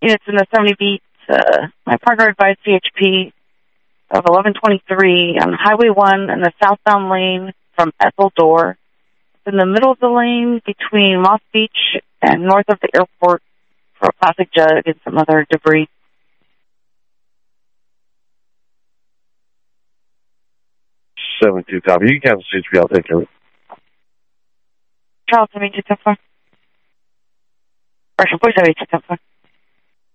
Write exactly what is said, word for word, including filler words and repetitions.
units in the seventy beats. Uh, my partner advised C H P of eleven twenty-three on Highway one in the southbound lane from Etheldor. In the middle of the lane between Moss Beach and north of the airport for a plastic jug and some other debris. seven two, copy. You can cancel C H P. I'll take care of it. Charles, seven two ten four. Russian, please, seven two ten four.